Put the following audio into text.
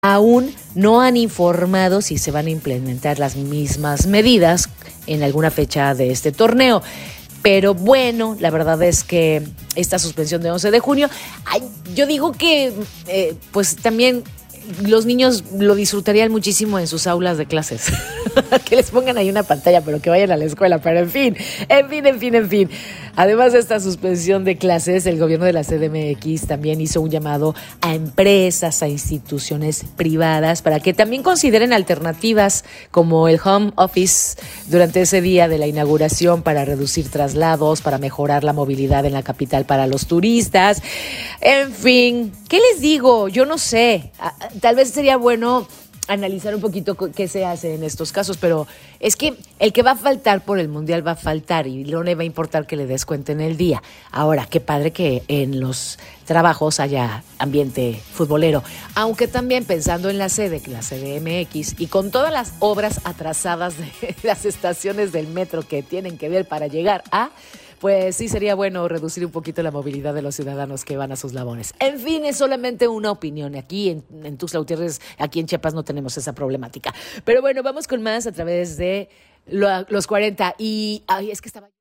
aún no han informado si se van a implementar las mismas medidas en alguna fecha de este torneo. Pero bueno, la verdad es que esta suspensión de 11 de junio, yo digo que pues también los niños lo disfrutarían muchísimo en sus aulas de clases. Que les pongan ahí una pantalla, pero que vayan a la escuela. Pero en fin. Además de esta suspensión de clases, el gobierno de la CDMX también hizo un llamado a empresas, a instituciones privadas, para que también consideren alternativas como el home office durante ese día de la inauguración, para reducir traslados, para mejorar la movilidad en la capital para los turistas. En fin, ¿qué les digo? Yo no sé. Tal vez sería bueno analizar un poquito qué se hace en estos casos, pero es que el que va a faltar por el Mundial va a faltar y no le va a importar que le descuenten el día. Ahora, qué padre que en los trabajos haya ambiente futbolero, aunque también pensando en la sede, la CDMX, y con todas las obras atrasadas de las estaciones del metro que tienen que ver para llegar a... pues sí sería bueno reducir un poquito la movilidad de los ciudadanos que van a sus labores. En fin, es solamente una opinión. Aquí en Tuxtla Gutiérrez, aquí en Chiapas no tenemos esa problemática. Pero bueno, vamos con más a través de los 40. Y es que estaba...